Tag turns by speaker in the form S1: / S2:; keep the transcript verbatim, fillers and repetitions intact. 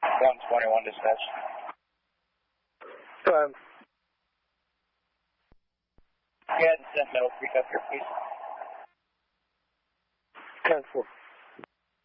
S1: one twenty-one dispatch.
S2: Go ahead.
S1: Go ahead and send no recapture, please.
S2: ten four.